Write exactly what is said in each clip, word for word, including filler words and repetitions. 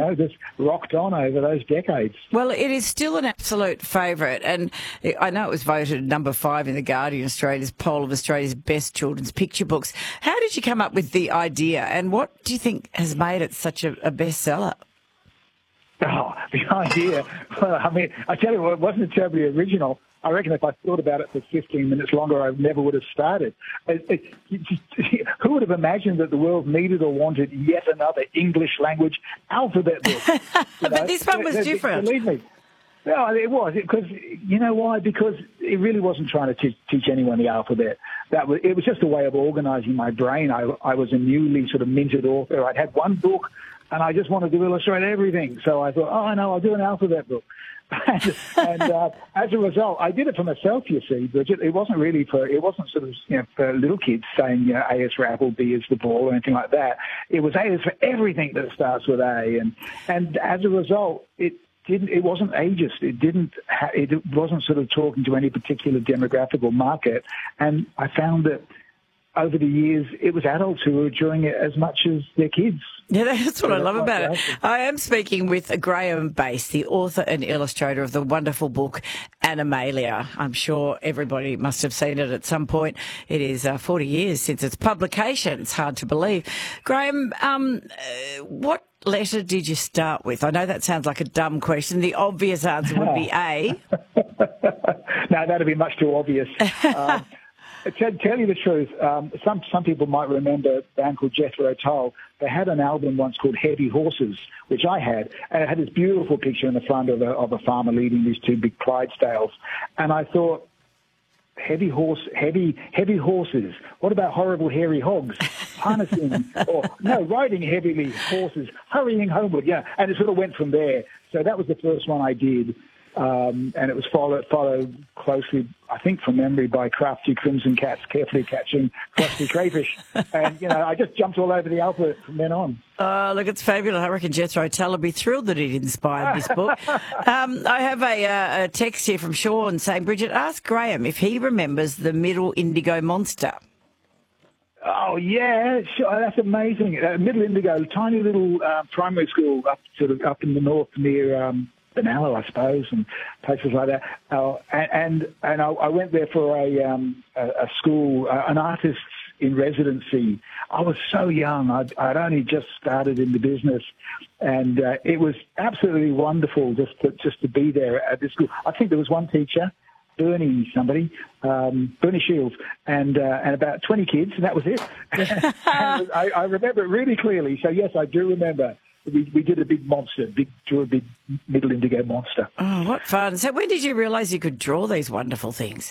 know, just rocked on over those decades. Well, it is still an absolute favourite, and I know it was voted number five in the Guardian Australia's poll of Australia's best children's picture books. How did you come up with the idea, and what do you think has made it such a, a bestseller? Oh, the idea. Well, I mean, I tell you what, it wasn't terribly original. I reckon if I thought about it for fifteen minutes longer, I never would have started. It, it, it just, who would have imagined that the world needed or wanted yet another English language alphabet book? But know? This one was different. Believe me. No, it was. Because, you know why? Because it really wasn't trying to teach, teach anyone the alphabet. That was, it was just a way of organising my brain. I, I was a newly sort of minted author. I'd had one book, and I just wanted to illustrate everything. So I thought, oh, no, I'll do an alphabet book. and and uh, as a result, I did it for myself, you see, Bridget. It wasn't really for, it wasn't sort of, you know, for little kids saying, you know, A is for apple, B is for ball, or anything like that. It was A is for everything that starts with A. And, and as a result, it didn't, it wasn't ageist. It didn't, ha- it wasn't sort of talking to any particular demographic or market. And I found that over the years, it was adults who were enjoying it as much as their kids. Yeah, that's what so I love about it. I am speaking with Graeme Base, the author and illustrator of the wonderful book Animalia. I'm sure everybody must have seen it at some point. It is uh, forty years since its publication. It's hard to believe. Graeme, um, uh, what letter did you start with? I know that sounds like a dumb question. The obvious answer would be A. No, that'd be much too obvious. Um, To tell you the truth, um, some some people might remember a band called Jethro Tull. They had an album once called Heavy Horses, which I had, and it had this beautiful picture in the front of a, of a farmer leading these two big Clydesdales. And I thought, heavy horse, heavy heavy horses. What about horrible hairy hogs harnessing or no riding heavily horses, hurrying homeward? Yeah, and it sort of went from there. So that was the first one I did. Um, and it was followed, followed closely, I think from memory, by crafty crimson cats carefully catching crusty crayfish. And, you know, I just jumped all over the alphabet from then on. Oh, look, it's fabulous. I reckon Jethro Tull will be thrilled that it inspired this book. um, I have a, uh, a text here from Sean saying, Bridget, ask Graeme if he remembers the Middle Indigo Monster. Oh, yeah, sure. That's amazing. Uh, Middle Indigo, tiny little uh, primary school up sort of up in the north near... Um, Benalla, I suppose, and places like that. Uh, and and I, I went there for a um, a, a school, uh, an artist's in residency. I was so young. I'd, I'd only just started in the business, and uh, it was absolutely wonderful just to just to be there at this school. I think there was one teacher, Bernie somebody, um, Bernie Shields, and uh, and about twenty kids, and that was it. And I, I remember it really clearly. So yes, I do remember. We, we did a big monster, big drew a big Middle Indigo monster. Oh, what fun! So when did you realise you could draw these wonderful things?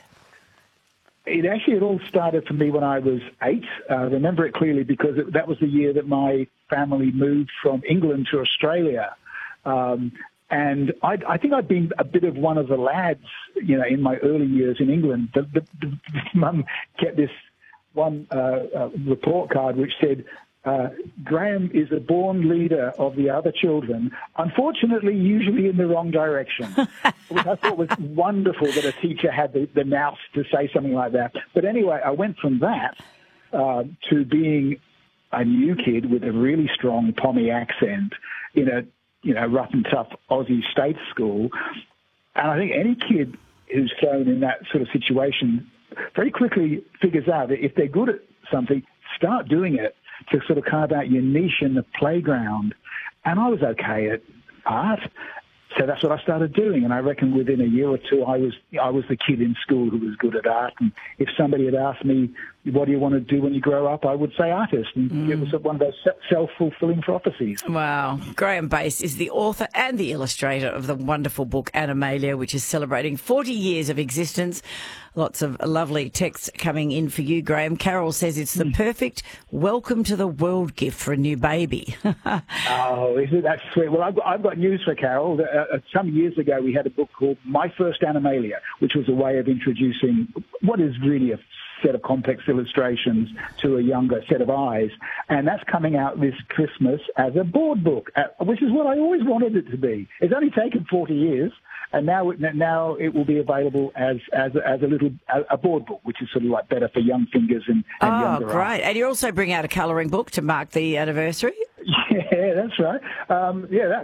It actually it all started for me when I was eight. Uh, I remember it clearly because it, that was the year that my family moved from England to Australia. Um, and I, I think I'd been a bit of one of the lads, you know, in my early years in England. The, the, the, Mum kept this one uh, uh, report card which said, Uh, Graeme is a born leader of the other children, unfortunately, usually in the wrong direction, which I thought was wonderful that a teacher had the, the nous to say something like that. But anyway, I went from that uh, to being a new kid with a really strong Pommy accent in a, you know, rough and tough Aussie state school. And I think any kid who's thrown in that sort of situation very quickly figures out that if they're good at something, start doing it, to sort of carve out your niche in the playground. And I was okay at art, so that's what I started doing. And I reckon within a year or two, I was I was the kid in school who was good at art. And if somebody had asked me, what do you want to do when you grow up, I would say artist. And mm. it was one of those self-fulfilling prophecies. Wow. Graeme Base is the author and the illustrator of the wonderful book Animalia, which is celebrating forty years of existence. Lots of lovely texts coming in for you, Graeme. Carol says it's the perfect welcome to the world gift for a new baby. Oh, isn't that sweet? Well, I've got, I've got news for Carol. Uh, some years ago, we had a book called My First Animalia, which was a way of introducing what is really a set of complex illustrations to a younger set of eyes. And that's coming out this Christmas as a board book, uh, which is what I always wanted it to be. It's only taken forty years. And now, it, now it will be available as as as a little a board book, which is sort of like better for young fingers and, and oh, younger. Oh, great! eyes. And you also bring out a colouring book to mark the anniversary. Yeah, that's right. Um, yeah, that.